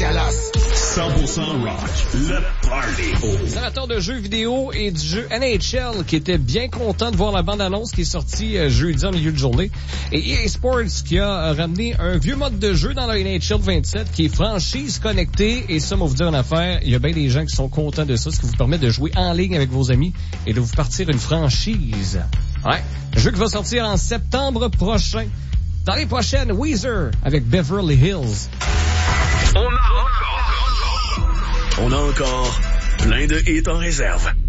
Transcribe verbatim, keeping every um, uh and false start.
Dallas. cent pour cent rock, le party. Oh. Les amateurs de jeux vidéo et du jeu N H L qui étaient bien contents de voir la bande-annonce qui est sortie euh, jeudi en milieu de journée. Et E A Sports qui a euh, ramené un vieux mode de jeu dans la N H L vingt-sept qui est franchise connectée. Et ça, on va vous dire une affaire, il y a bien des gens qui sont contents de ça, ce qui vous permet de jouer en ligne avec vos amis et de vous partir une franchise. Ouais. Jeu qui va sortir en septembre prochain. Dans les prochaines, Weezer avec Beverly Hills. On a encore, on a encore plein de hits en réserve.